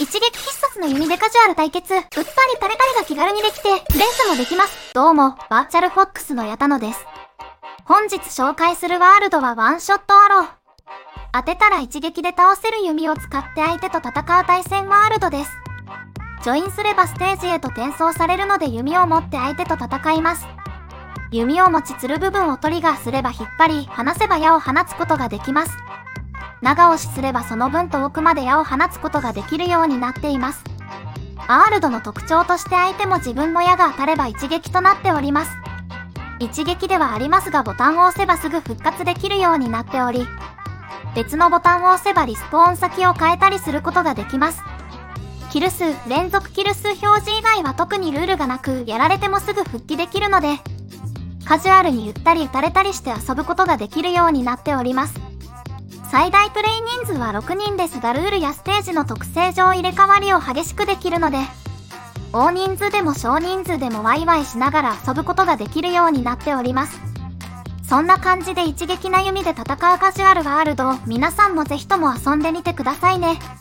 一撃必殺の弓でカジュアル対決。うっぱりタレタレが気軽にできて、レースもできます。どうも、バーチャルフォックスの矢田野です。本日紹介するワールドはワンショットアロー。当てたら一撃で倒せる弓を使って相手と戦う対戦ワールドです。ジョインすればステージへと転送されるので弓を持って相手と戦います。弓を持ちつる部分をトリガーすれば引っ張り、離せば矢を放つことができます。長押しすればその分遠くまで矢を放つことができるようになっています。ワールドの特徴として相手も自分の矢が当たれば一撃となっております。一撃ではありますがボタンを押せばすぐ復活できるようになっており、別のボタンを押せばリスポーン先を変えたりすることができます。キル数、連続キル数表示以外は特にルールがなく、やられてもすぐ復帰できるので、カジュアルにゆったり打たれたりして遊ぶことができるようになっております。最大プレイ人数は6人ですが、ルールやステージの特性上入れ替わりを激しくできるので、大人数でも少人数でもワイワイしながら遊ぶことができるようになっております。そんな感じで一撃な弓で戦うカジュアルワールドを皆さんもぜひとも遊んでみてくださいね。